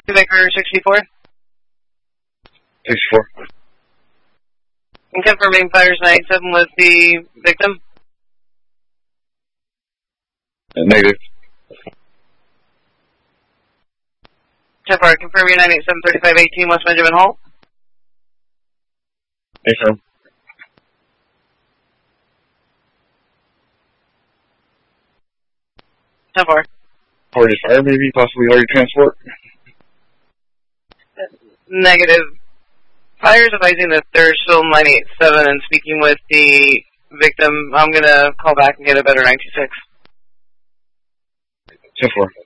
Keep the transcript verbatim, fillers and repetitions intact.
Quebecer sixty-four. sixty-four. And confirming fires nine seven with the victim. Uh, negative. ten four, confirm your nine eight seven thirty-five eighteen West Benjamin Hall. Affirm. ten four. Reported fire, maybe, possibly Larry Transport. Negative. Fires advising that they're still nine eight seven and speaking with the victim. I'm going to call back and get a better nine two six. ten four.